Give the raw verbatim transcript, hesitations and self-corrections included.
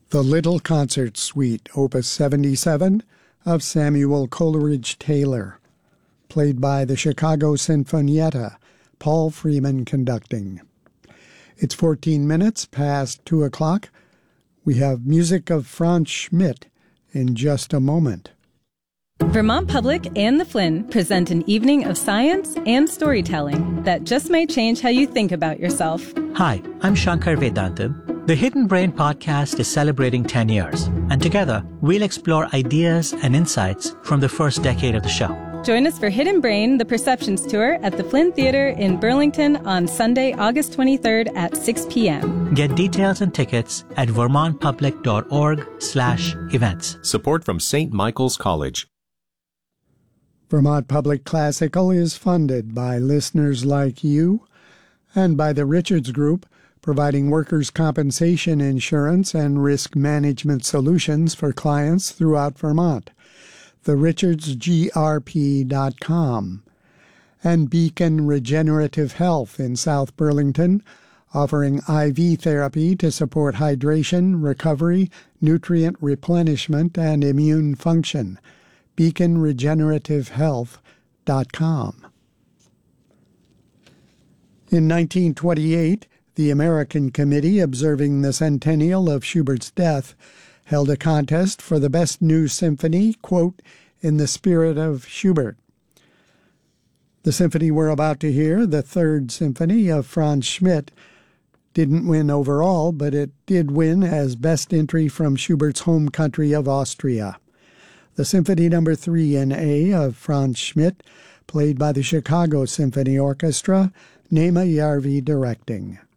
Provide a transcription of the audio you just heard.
The Little Concert Suite, Opus seventy-seven, of Samuel Coleridge Taylor, played by the Chicago Sinfonietta, Paul Freeman conducting. It's fourteen minutes past two o'clock. We have music of Franz Schmidt in just a moment. Vermont Public and the Flynn present an evening of science and storytelling that just may change how you think about yourself. Hi, I'm Shankar Vedantam. The Hidden Brain podcast is celebrating ten years, and together we'll explore ideas and insights from the first decade of the show. Join us for Hidden Brain, the Perceptions Tour at the Flynn Theater in Burlington on Sunday, August twenty-third at six p.m. Get details and tickets at vermontpublic.org slash events. Support from Saint Michael's College. Vermont Public Classical is funded by listeners like you and by the Richards Group, providing workers' compensation insurance and risk management solutions for clients throughout Vermont. the richards g r p dot com. And Beacon Regenerative Health in South Burlington, offering I V therapy to support hydration, recovery, nutrient replenishment, and immune function. beacon regenerative health dot com. In nineteen twenty-eight, the American Committee observing the centennial of Schubert's death held a contest for the best new symphony, quote, in the spirit of Schubert. The symphony we're about to hear, the Third Symphony of Franz Schmidt, didn't win overall, but it did win as best entry from Schubert's home country of Austria. The Symphony Number three in A of Franz Schmidt, played by the Chicago Symphony Orchestra, Nema Järvi directing.